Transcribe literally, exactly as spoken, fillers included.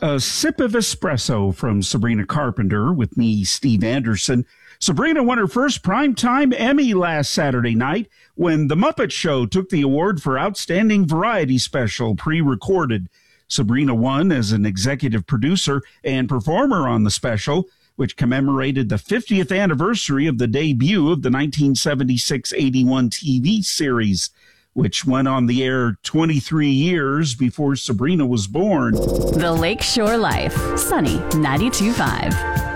A Sip of Espresso from Sabrina Carpenter with me, Steve Anderson. Sabrina won her first Primetime Emmy last Saturday night when The Muppet Show took the award for Outstanding Variety Special pre-recorded. Sabrina won as an executive producer and performer on the special, which commemorated the fiftieth anniversary of the debut of the nineteen seventy-six eighty-one T V series, which went on the air twenty-three years before Sabrina was born. The Lakeshore Life, Sunny ninety-two point five.